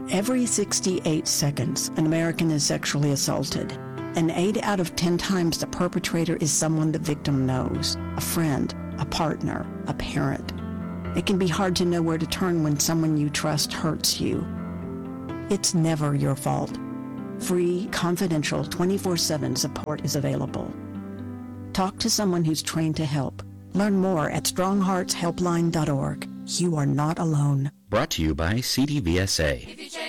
Every 68 seconds, an American is sexually assaulted. And 8 out of 10 times the perpetrator is someone the victim knows, a friend, a partner, a parent. It can be hard to know where to turn when someone you trust hurts you. It's never your fault. Free, confidential, 24/7 support is available. Talk to someone who's trained to help. Learn more at strongheartshelpline.org. You are not alone. Brought to you by CDVSA.